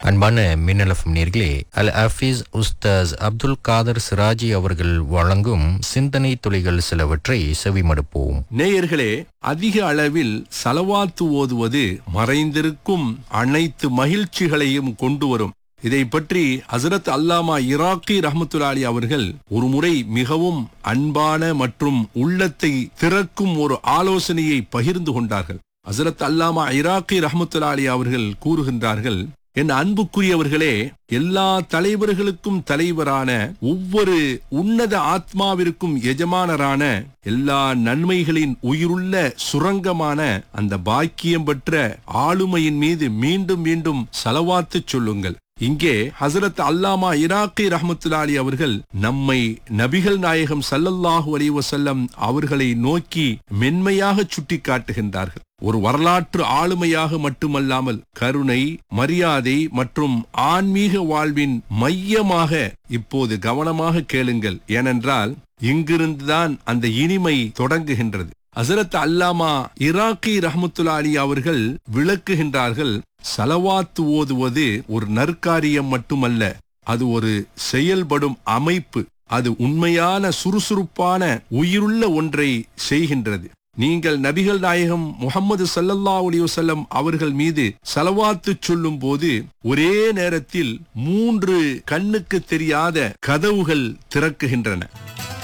அன்பான மின்னலஃபம் நேர்களே, அல் ஹஃபீஸ் உஸ்தாஸ் அப்துல் காதர் சிராஜி அவர்கள் வழங்கும் சிந்தனை துளிகள் சிலவற்றை செவிமடுப்போம். நேயர்களே, அதிக அளவில் ஸலவாத்து ஓதுவது மறைந்திருக்கும் அனைத்து மகிழ்ச்சிகளையும் கொண்டு வரும். இதை பற்றி ஹசரத் அல்லாமா இராக்கி ரஹ்மத்துல்லாஹி அவர்கள் ஒரு முறை மிகவும் அன்பான மற்றும் உள்ளத்தை திறக்கும் ஒரு ஆலோசனையை பகிர்ந்து கொண்டார்கள். ஹசரத் அல்லாமா இராக்கி ரஹ்மத்துல்லாஹி அவர்கள் கூறுகின்றார்கள், என் அன்புக்குரியவர்களே, எல்லா தலைவர்களுக்கும் தலைவரான, ஒவ்வொரு உன்னத ஆத்மாவிற்கும் எஜமானரான, எல்லா நன்மைகளின் உயிருள்ள சுரங்கமான அந்த பாக்கியம் பெற்ற ஆளுமையின் மீது மீண்டும் மீண்டும் ஸலவாத்து சொல்லுங்கள். இங்கே ஹசரத் அல்லாமா இராக்கி ரஹ்மத்துல்லாஹி அவர்கள் நம்மை நபிகள் நாயகம் ஸல்லல்லாஹு அலைஹி வஸல்லம் அவர்களை நோக்கி மென்மையாக சுட்டி காட்டுகின்றார்கள். ஒரு வரலாற்று ஆளுமையாக மட்டுமல்லாமல் கருணை, மரியாதை மற்றும் ஆன்மீக வாழ்வின் மையமாக இப்போது கவனமாக கேளுங்கள். ஏனென்றால் இங்கிருந்துதான் அந்த இனிமை தொடங்குகின்றது. ஹசரத் அல்லாமா இராக்கி ரஹ்மத்துல்லாஹி அவர்கள் விளக்குகின்றார்கள், ஸலவாத்து ஓதுவது ஒரு நற்காரியம் மட்டுமல்ல, அது ஒரு செயல்படும் அமைப்பு. அது உண்மையான சுறுசுறுப்பான உயிருள்ள ஒன்றை செய்கின்றது. நீங்கள் நபிகள் நாயகம் முஹம்மது ஸல்லல்லாஹு அலைஹி வஸல்லம் அவர்கள் மீது ஸலவாத்து சொல்லும் போது ஒரே நேரத்தில் 3 கண்ணுக்கு தெரியாத கதவுகள் திறக்குகின்றன.